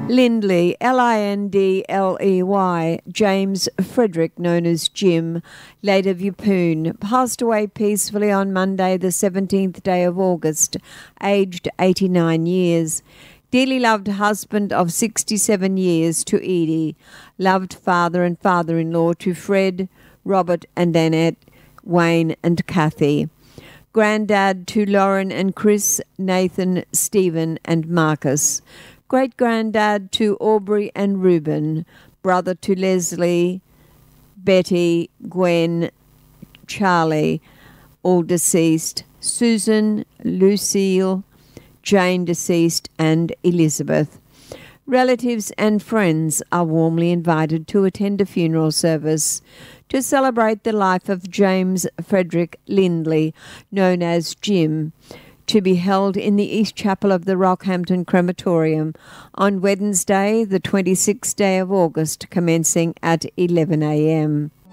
Lindley, Lindley, James Frederick, known as Jim, late of Yeppoon, passed away peacefully on Monday, the 17th day of August, aged 89 years. Dearly loved husband of 67 years to Edie, loved father and father-in-law to Fred, Robert and Annette, Wayne and Kathy. Granddad to Lauren and Chris, Nathan, Stephen and Marcus. Great-granddad to Aubrey and Reuben, brother to Leslie, Betty, Gwen, Charlie, all deceased, Susan, Lucille, Jane deceased, and Elizabeth. Relatives and friends are warmly invited to attend a funeral service to celebrate the life of James Frederick Lindley, known as Jim, to be held in the East Chapel of the Rockhampton Crematorium on Wednesday, the 26th day of August, commencing at 11 a.m.